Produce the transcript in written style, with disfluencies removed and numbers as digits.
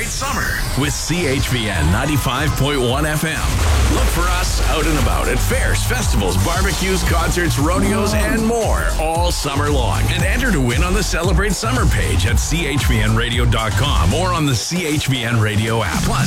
celebrate summer with CHVN 95.1 FM. Look for us out and about at fairs, festivals, barbecues, concerts, rodeos, and more all summer long. And enter to win on the Celebrate Summer page at chvnradio.com or on the CHVN Radio app. Plus,